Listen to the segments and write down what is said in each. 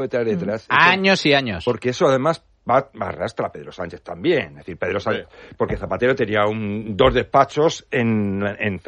detrás. Años y años. Porque eso además arrastra a Pedro Sánchez también. Es decir, Pedro Sánchez, porque Zapatero tenía dos despachos en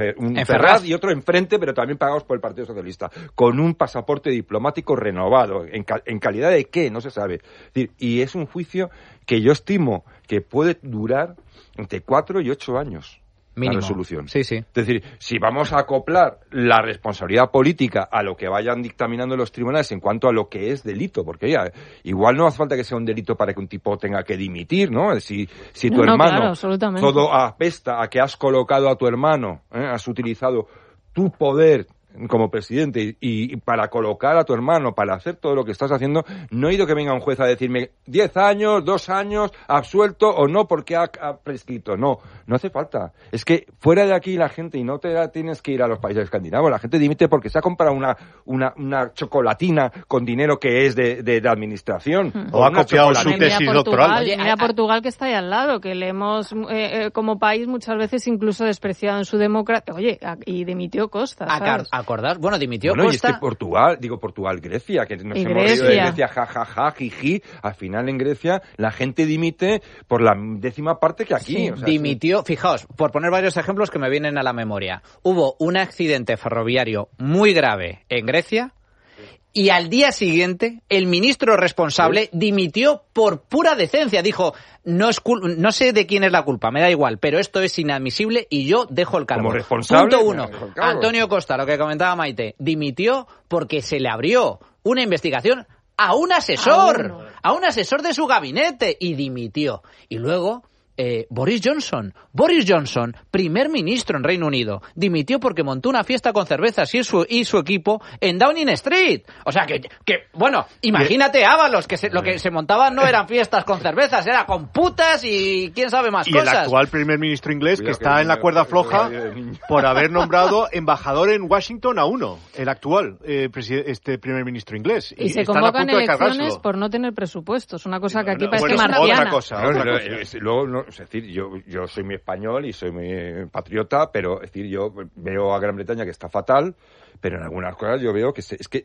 Ferraz y otro enfrente, pero también pagados por el Partido Socialista, con un pasaporte diplomático renovado. ¿En calidad de qué? No se sabe. Es decir, y es un juicio que yo estimo que puede durar entre 4 y 8 años. Mínimo. La resolución. Sí. Es decir, si vamos a acoplar la responsabilidad política a lo que vayan dictaminando los tribunales en cuanto a lo que es delito, porque ya, igual no hace falta que sea un delito para que un tipo tenga que dimitir, ¿no? Si tu hermano todo apesta a que has colocado a tu hermano, has utilizado tu poder como presidente y para colocar a tu hermano, para hacer todo lo que estás haciendo, no he ido que venga un juez a decirme 10 años, 2 años, absuelto o no porque ha prescrito. No hace falta. Es que fuera de aquí la gente, y no te tienes que ir a los países escandinavos, la gente dimite porque se ha comprado una chocolatina con dinero que es de administración. O ha copiado su tesis doctoral. Mira Portugal, que está ahí al lado, que le hemos, como país, muchas veces incluso despreciado en su democracia. Oye, y dimitió Costa, ¿sabes? ¿Acordás? Bueno, dimitió Costa. Y este Portugal, Grecia, que nos hemos reído de Grecia, jajaja, jiji. Al final en Grecia la gente dimite por la 10ª parte que aquí. Sí, o sea, dimitió, fijaos, por poner varios ejemplos que me vienen a la memoria. Hubo un accidente ferroviario muy grave en Grecia y al día siguiente el ministro responsable dimitió por pura decencia. Dijo, no sé de quién es la culpa, me da igual, pero esto es inadmisible y yo dejo el cargo. Como responsable. Punto 1. Antonio Costa, lo que comentaba Maite, dimitió porque se le abrió una investigación a un asesor, a un asesor de su gabinete, y dimitió. Y luego Boris Johnson, primer ministro en Reino Unido, dimitió porque montó una fiesta con cervezas y su equipo en Downing Street. O sea que bueno, imagínate Ábalos, que lo que se montaban no eran fiestas con cervezas, era con putas y quién sabe más cosas. Y el actual primer ministro inglés, que está en la cuerda floja por haber nombrado embajador en Washington a uno, el actual primer ministro inglés. Y se convocan elecciones por no tener presupuestos, una cosa que aquí parece marciana. Otra cosa. Luego, es decir, yo soy muy español y soy muy patriota, pero es decir, yo veo a Gran Bretaña que está fatal, pero en algunas cosas yo veo que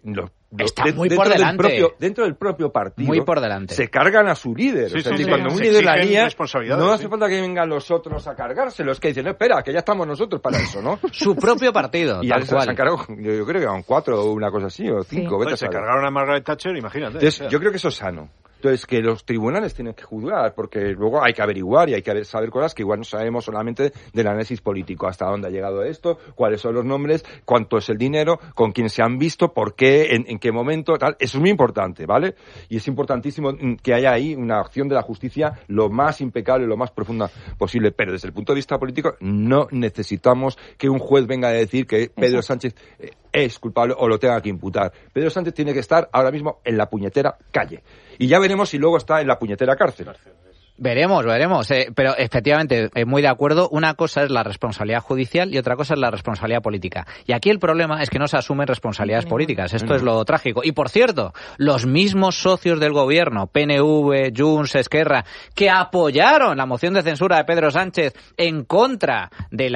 está muy por delante. Dentro del propio partido muy por delante. Se cargan a su líder. Cuando un líder la lía, no hace falta que vengan los otros a cargárselo. Es que dicen, no, espera, que ya estamos nosotros para eso, ¿no? Su propio partido, y tal cual. Se han cargado, yo creo que eran 4 o una cosa así, o 5. Sí. Se cargaron a Margaret Thatcher, imagínate. Entonces, yo creo que eso es sano. Entonces, que los tribunales tienen que juzgar, porque luego hay que averiguar y hay que saber cosas que igual no sabemos solamente del análisis político, hasta dónde ha llegado esto, cuáles son los nombres, cuánto es el dinero, con quién se han visto, por qué, en qué momento, tal. Eso es muy importante, ¿vale? Y es importantísimo que haya ahí una acción de la justicia lo más impecable, lo más profunda posible, pero desde el punto de vista político no necesitamos que un juez venga a decir que Pedro Sánchez es culpable o lo tenga que imputar. Pedro Sánchez tiene que estar ahora mismo en la puñetera calle. Y ya veremos si luego está en la puñetera cárcel. Veremos. Pero efectivamente, muy de acuerdo. Una cosa es la responsabilidad judicial y otra cosa es la responsabilidad política. Y aquí el problema es que no se asumen responsabilidades políticas. Esto es lo trágico. Y por cierto, los mismos socios del gobierno, PNV, Junts, Esquerra, que apoyaron la moción de censura de Pedro Sánchez en contra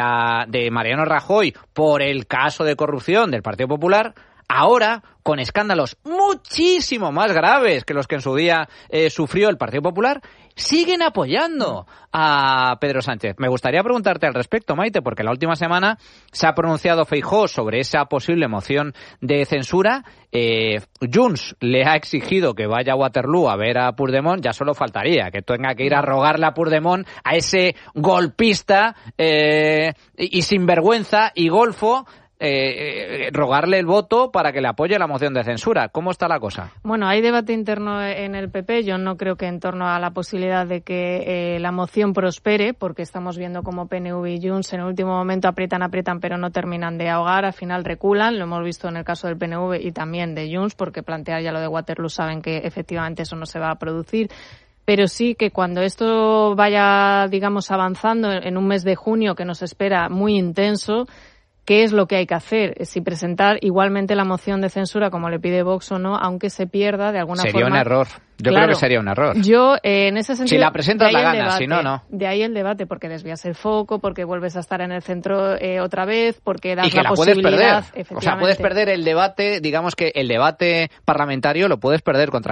de Mariano Rajoy por el caso de corrupción del Partido Popular, ahora, con escándalos muchísimo más graves que los que en su día sufrió el Partido Popular, siguen apoyando a Pedro Sánchez. Me gustaría preguntarte al respecto, Maite, porque la última semana se ha pronunciado Feijóo sobre esa posible moción de censura. Junts le ha exigido que vaya a Waterloo a ver a Puigdemont. Ya solo faltaría que tenga que ir a rogarle a Puigdemont, a ese golpista y sinvergüenza y golfo, rogarle el voto para que le apoye la moción de censura. ¿Cómo está la cosa? Bueno, hay debate interno en el PP. Yo no creo que en torno a la posibilidad de que la moción prospere, porque estamos viendo como PNV y Junts en el último momento aprietan, pero no terminan de ahogar. Al final reculan. Lo hemos visto en el caso del PNV y también de Junts, porque plantear ya lo de Waterloo saben que efectivamente eso no se va a producir. Pero sí que cuando esto vaya, digamos, avanzando en un mes de junio que nos espera muy intenso, ¿qué es lo que hay que hacer? Si presentar igualmente la moción de censura como le pide Vox o no, aunque se pierda de alguna forma. Sería un error. Yo creo que sería un error. Yo, en ese sentido... Si la presentas, la ganas, si no, no. De ahí el debate, porque desvías el foco, porque vuelves a estar en el centro otra vez, porque das la posibilidad... puedes perder. O sea, puedes perder el debate, digamos que el debate parlamentario lo puedes perder contra